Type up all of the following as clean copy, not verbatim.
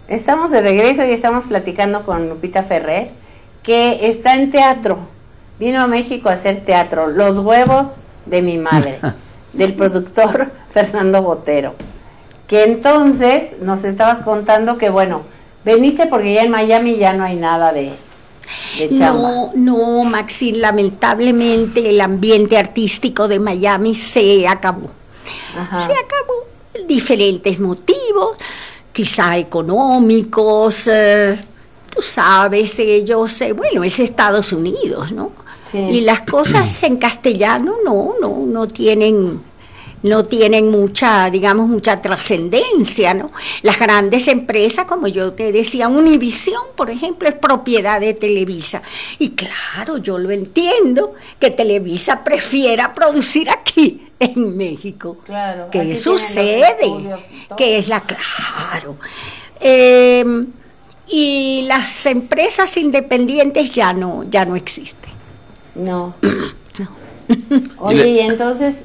Estamos de regreso y estamos platicando con Lupita Ferrer, que está en teatro. Vino a México a hacer teatro. Los huevos de mi madre, del productor Fernando Botero. Que entonces nos estabas contando que, bueno, veniste porque ya en Miami ya no hay nada de chamba. No, Maxi, lamentablemente el ambiente artístico de Miami se acabó. Ajá. Se acabó. Diferentes motivos, quizá económicos, tú sabes, ellos, bueno, es Estados Unidos, ¿no? Sí. Y las cosas en castellano no tienen mucha, digamos, mucha trascendencia, ¿no? Las grandes empresas, como yo te decía, Univisión, por ejemplo, es propiedad de Televisa. Y claro, yo lo entiendo, que Televisa prefiera producir aquí, en México. Claro. ¿Qué sucede? Que es claro. Y las empresas independientes ya no existen. No. Oye, y entonces,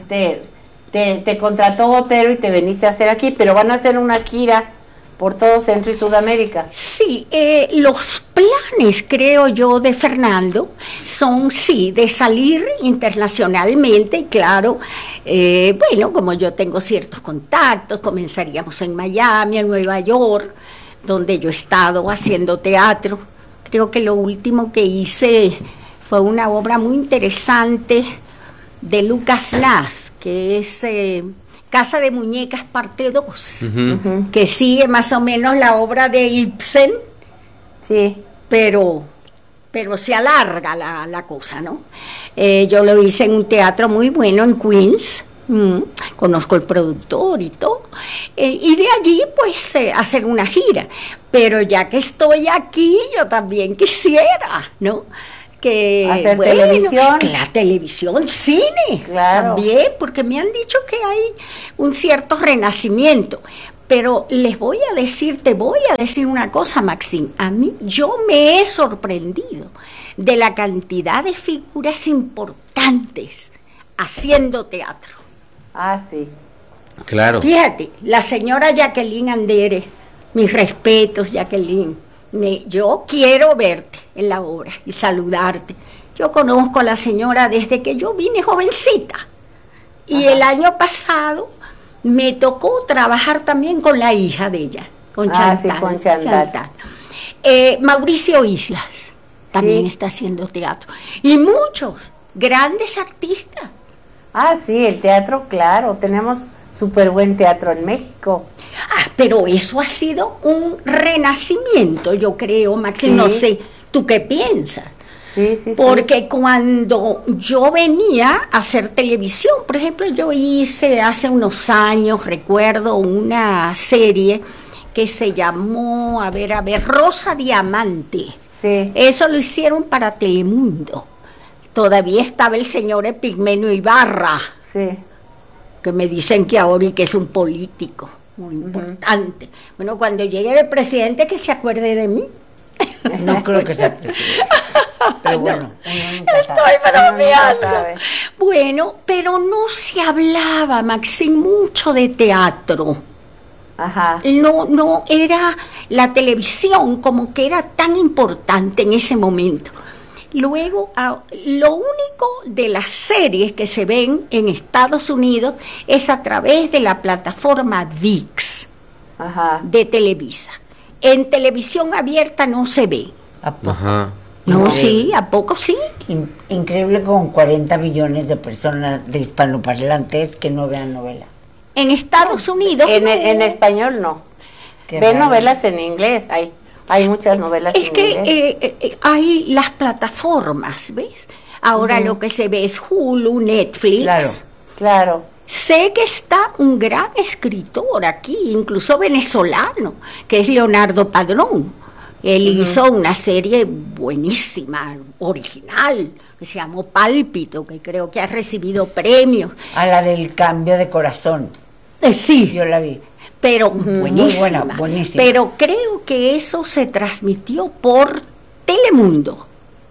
te contrató Botero y te veniste a hacer aquí, pero van a hacer una gira por todo Centro y Sudamérica. Sí, los planes, creo yo, de Fernando son, sí, de salir internacionalmente, y claro, bueno, como yo tengo ciertos contactos, comenzaríamos en Miami, en Nueva York, donde yo he estado haciendo teatro. Creo que lo último que hice fue una obra muy interesante de Lucas Nath, que es Casa de Muñecas parte 2, que sigue más o menos la obra de Ibsen, sí, pero se alarga la cosa, ¿no? Yo lo hice en un teatro muy bueno en Queens, conozco el productor y todo, y de allí pues hacer una gira, pero ya que estoy aquí yo también quisiera, ¿no? Que hacer televisión, que la televisión, cine, claro, también, porque me han dicho que hay un cierto renacimiento. Pero te voy a decir una cosa, Maxine, yo me he sorprendido de la cantidad de figuras importantes haciendo teatro. Ah, sí. Claro. Fíjate, la señora Jacqueline Andere, mis respetos, Jacqueline. Yo quiero verte en la obra y saludarte. Yo conozco a la señora desde que yo vine jovencita. Y el año pasado me tocó trabajar también con la hija de ella, con Chantal. Sí, con Chantal. Mauricio Islas también está haciendo teatro. Y muchos grandes artistas. Ah, sí, el teatro, claro. Tenemos súper buen teatro en México. Pero eso ha sido un renacimiento, yo creo, Maxi, no sé, ¿tú qué piensas? Sí. Porque cuando yo venía a hacer televisión, por ejemplo, yo hice hace unos años, recuerdo, una serie que se llamó, a ver, Rosa Diamante. Sí. Eso lo hicieron para Telemundo. Todavía estaba el señor Epigmenio Ibarra. Sí. Que me dicen que ahora y que es un político muy importante. Bueno, cuando llegue de presidente, que se acuerde de mí. No creo que sea presidente. Pero bueno, estoy bromeando. Bueno, pero no se hablaba, Maxine, mucho de teatro. Ajá. No era la televisión como que era tan importante en ese momento. Luego, lo único de las series que se ven en Estados Unidos es a través de la plataforma ViX de Televisa. En televisión abierta no se ve. Ajá. No, sí, ¿a poco sí? Increíble, con 40 millones de personas de hispanoparlantes que no vean novela. En Estados Unidos. En español no. Ven novelas en inglés, hay muchas novelas en inglés. Es que hay las plataformas, ¿ves? Ahora lo que se ve es Hulu, Netflix. Claro. Sé que está un gran escritor aquí, incluso venezolano, que es Leonardo Padrón. Él hizo una serie buenísima, original, que se llamó Pálpito, que creo que ha recibido premios. A la del cambio de corazón. Sí. Yo la vi. Pero buenísima. Buenísima. Pero creo que eso se transmitió por Telemundo.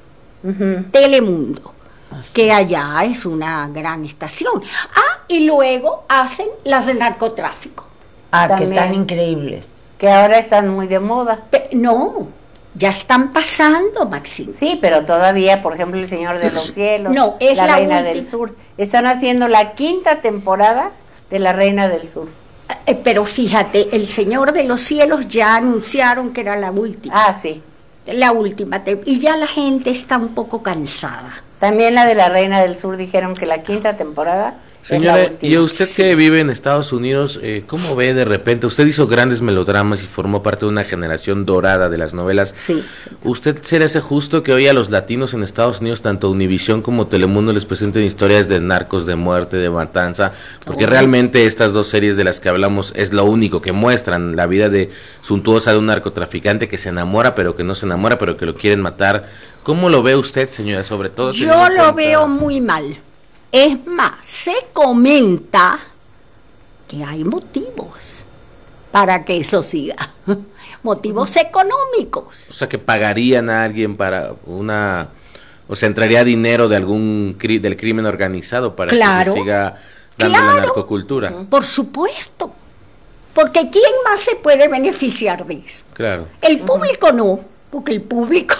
Telemundo, que allá es una gran estación. Y luego hacen las de narcotráfico. Que están increíbles. Que ahora están muy de moda. No, ya están pasando, Maxine. Sí, pero todavía, por ejemplo, El Señor de los Cielos, No, es La la Reina última. del Sur. Están haciendo la 5ª temporada de La Reina del Sur. Pero fíjate, El Señor de los Cielos ya anunciaron que era la última. Ah, sí. La última. Y ya la gente está un poco cansada. También la de La Reina del Sur dijeron que la 5ª temporada Señora, es la última. y usted Sí. que vive en Estados Unidos, ¿cómo ve de repente? Usted hizo grandes melodramas y formó parte de una generación dorada de las novelas. Sí. ¿Usted se le hace justo que hoy a los latinos en Estados Unidos, tanto Univisión como Telemundo, les presenten historias de narcos, de muerte, de matanza? Porque realmente estas dos series de las que hablamos es lo único que muestran, la vida de suntuosa de un narcotraficante que se enamora, pero que no se enamora, pero que lo quieren matar. ¿Cómo lo ve usted, señora? Sobre todo Yo teniendo en lo cuenta- veo muy mal. Es más, se comenta que hay motivos para que eso siga. Motivos económicos. O sea, que pagarían a alguien para una... O sea, entraría dinero de del crimen organizado para Claro. que se siga dando la Claro. narcocultura. Por supuesto. Porque ¿quién más se puede beneficiar de eso? Claro. El público no, porque el público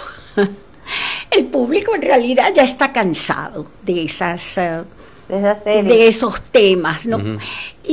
en realidad ya está cansado de esas... De esa serie. de esos temas, ¿no? Ujú.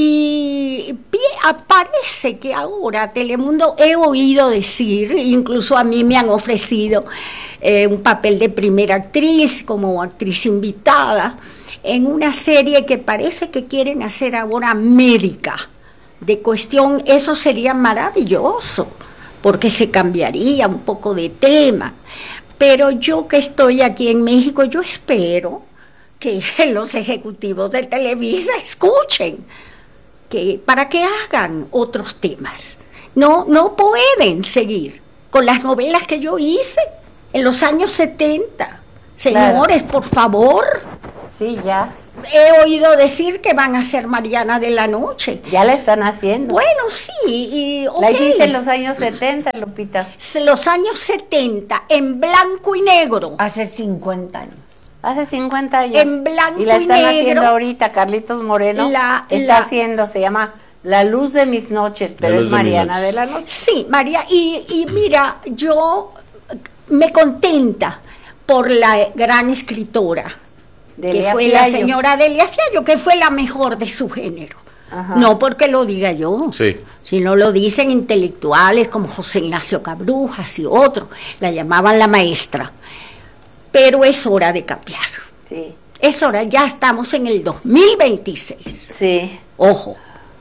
Y parece que ahora Telemundo, he oído decir, incluso a mí me han ofrecido un papel de primera actriz, como actriz invitada, en una serie que parece que quieren hacer ahora médica, de cuestión, eso sería maravilloso, porque se cambiaría un poco de tema. Pero yo que estoy aquí en México, yo espero que los ejecutivos de Televisa escuchen, para que hagan otros temas. No pueden seguir con las novelas que yo hice en los años 70. Señores, por favor, Sí, ya. he oído decir que van a hacer Mariana de la Noche. Ya la están haciendo. Bueno, sí, y ok. La hiciste en los años 70, Lupita. Los años 70, en blanco y negro. Hace 50 años. Hace 50 años. En blanco y la y están negro. haciendo ahorita. Carlitos Moreno está haciendo, se llama La Luz de Mis Noches, pero Luz es de mis Mariana noches. de la Noche. Sí, María, y mira, yo me contenta por la gran escritora, que Delia fue la Fiallo. señora Delia Fiallo, que fue la mejor de su género. Ajá. No porque lo diga yo, Sí. sino lo dicen intelectuales como José Ignacio Cabrujas y otros, la llamaban la maestra. Pero es hora de cambiar. Sí, Es hora, ya estamos en el 2026. sí. Ojo,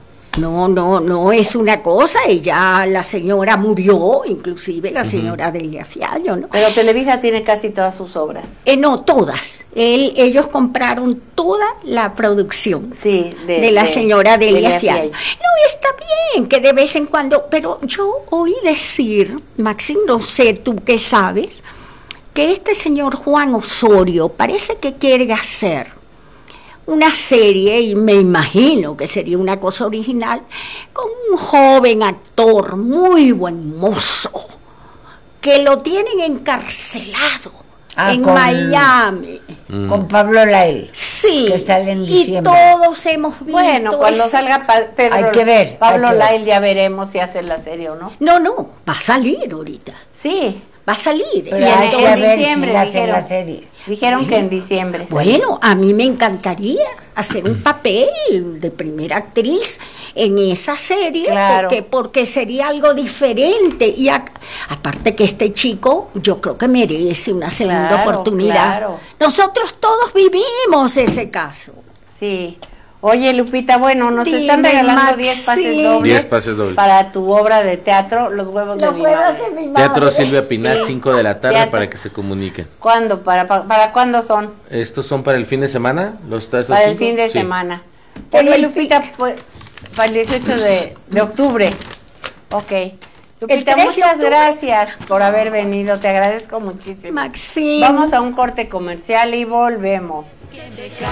no es una cosa, y ya la señora murió, inclusive la señora Delia Fiallo, ¿no? Pero Televisa tiene casi todas sus obras. No todas, ellos compraron toda la producción Sí, de la señora Delia Fiallo. Fiallo. No, está bien que de vez en cuando, pero yo oí decir, Maxine, no sé tú qué sabes, que este señor Juan Osorio parece que quiere hacer una serie, y me imagino que sería una cosa original, con un joven actor muy buen mozo, que lo tienen encarcelado en con- Miami. Con Pablo Lael. Sí, Que sale en y diciembre. todos hemos visto Bueno, cuando eso. salga Pedro, Hay que ver, Pablo hay que ver. Lael, ya veremos si hace la serie o no. No, va a salir ahorita, Sí, va a salir. Pero Y hay que entonces- ver diciembre si hacen dijeron. la serie. dijeron que en diciembre. Bueno, a mí me encantaría hacer un papel de primera actriz en esa serie, Claro. porque sería algo diferente. Y aparte que este chico, yo creo que merece una segunda Claro, oportunidad. claro. Nosotros todos vivimos ese caso. Sí. Oye, Lupita, bueno, nos Dime, están regalando Maxi. 10 pases dobles. 10 pases dobles. Para tu obra de teatro, Los Huevos de Los mi huevos madre. de mi madre. Teatro Silvia Pinal, Sí. 5 de la tarde, Teatro. para que se comuniquen. ¿Cuándo? ¿Para cuándo son? ¿Estos son para el fin de semana? ¿Estos Para el 5? fin de Sí. semana. Pero Oye, el Lupita, pues, para el 18 de octubre. Ok. Lupita, 3 de muchas octubre. gracias por haber venido. Te agradezco muchísimo. Maxine. Vamos a un corte comercial y volvemos.